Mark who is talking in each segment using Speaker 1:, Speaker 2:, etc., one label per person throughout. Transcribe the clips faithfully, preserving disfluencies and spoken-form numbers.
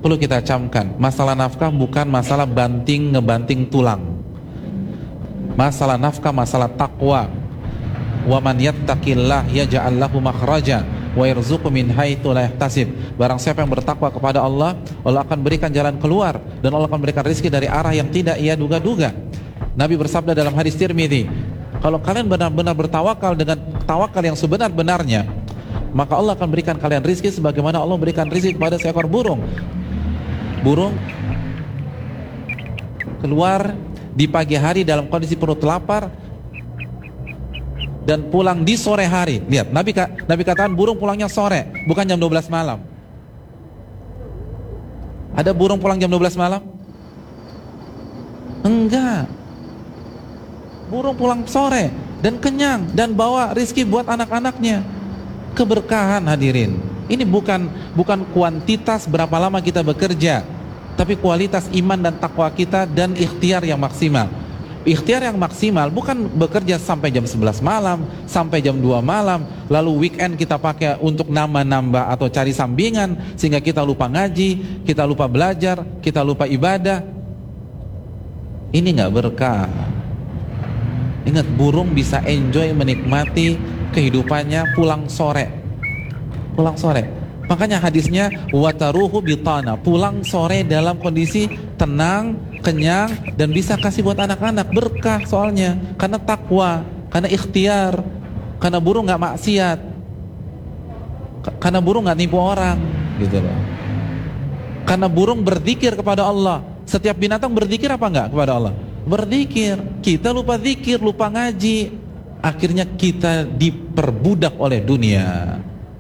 Speaker 1: perlu kita camkan, masalah nafkah bukan masalah banting ngebanting tulang. Masalah nafkah masalah takwa. Wa man yattaqillah yaj'al lahu makhraja wa yarzuqhu min haitsu la yahtasib. Barang siapa yang bertakwa kepada Allah, Allah akan berikan jalan keluar dan Allah akan berikan rezeki dari arah yang tidak ia duga-duga. Nabi bersabda dalam hadis Tirmidzi, kalau kalian benar-benar bertawakal dengan tawakal yang sebenar-benarnya, maka Allah akan berikan kalian rezeki sebagaimana Allah berikan rezeki kepada seekor burung. Burung keluar di pagi hari dalam kondisi perut lapar dan pulang di sore hari. Lihat, Nabi Nabi katakan burung pulangnya sore, bukan jam dua belas malam. Ada burung pulang jam dua belas malam? Enggak. Burung pulang sore dan kenyang dan bawa rizki buat anak-anaknya. Keberkahan, hadirin. Ini bukan bukan kuantitas berapa lama kita bekerja, tapi kualitas iman dan takwa kita dan ikhtiar yang maksimal. Ikhtiar yang maksimal bukan bekerja sampai jam sebelas malam, sampai jam dua malam, lalu weekend kita pakai untuk nambah-nambah atau cari sampingan sehingga kita lupa ngaji, kita lupa belajar, kita lupa ibadah. Ini nggak berkah. Ingat, burung bisa enjoy menikmati kehidupannya pulang sore. Pulang sore. Makanya hadisnya wataruhu bitana, pulang sore dalam kondisi tenang, kenyang dan bisa kasih buat anak-anak. Berkah soalnya, karena takwa, karena ikhtiar, karena burung nggak maksiat, karena burung nggak nipu orang, gitu loh. Karena burung berzikir kepada Allah. Setiap binatang berzikir apa enggak kepada Allah? Berzikir. Kita lupa zikir, lupa ngaji, akhirnya kita diperbudak oleh dunia.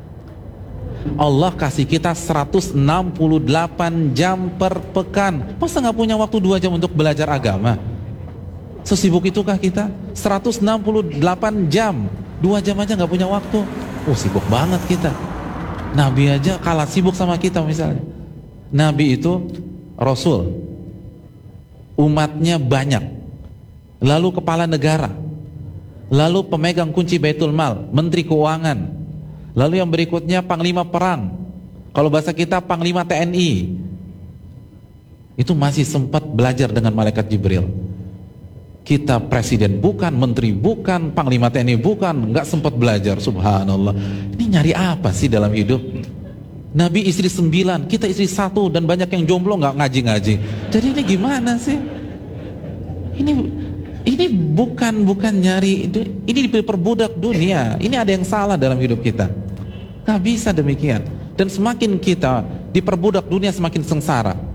Speaker 1: Allah kasih kita seratus enam puluh delapan jam per pekan. Masa nggak punya waktu dua jam untuk belajar agama? Sesibuk itukah kita? seratus enam puluh delapan jam, dua jam aja nggak punya waktu. Oh, sibuk banget kita. Nabi aja kalah sibuk sama kita misalnya. Nabi itu Rasul, umatnya banyak, lalu kepala negara, lalu pemegang kunci Baitul Mal, menteri keuangan, lalu yang berikutnya panglima perang, kalau bahasa kita panglima T N I. Itu masih sempat belajar dengan malaikat Jibril. Kita presiden bukan, menteri bukan, panglima T N I bukan, nggak sempat belajar. Subhanallah. Ini nyari apa sih dalam hidup? Nabi istri sembilan, kita istri satu, dan banyak yang jomblo nggak ngaji-ngaji. Jadi ini gimana sih? Ini ini bukan bukan nyari, ini diperbudak dunia. Ini ada yang salah dalam hidup kita. Nggak bisa demikian. Dan semakin kita diperbudak dunia, semakin sengsara.